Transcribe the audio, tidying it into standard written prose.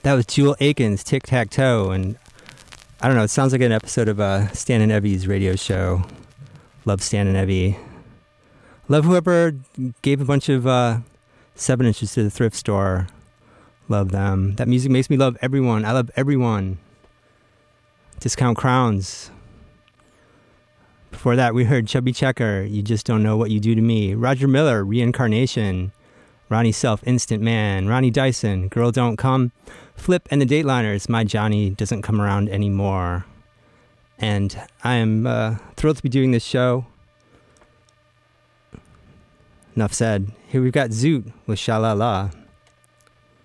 That was Jewel Akins, Tic Tac Toe, and I don't know, it sounds like an episode of Stan and Evie's radio show. Love Stan and Evie. Love whoever gave a bunch of 7-inches to the thrift store. Love them. That music makes me love everyone. I love everyone. Discount Crowns. Before that, we heard Chubby Checker, You Just Don't Know What You Do to Me. Roger Miller, Reincarnation. Ronnie Self, Instant Man. Ronnie Dyson, Girl Don't Come. Flip and the Dateliners, My Johnny Doesn't Come Around Anymore. And I am thrilled to be doing this show. Enough said. Here we've got Zoot with Sha La La.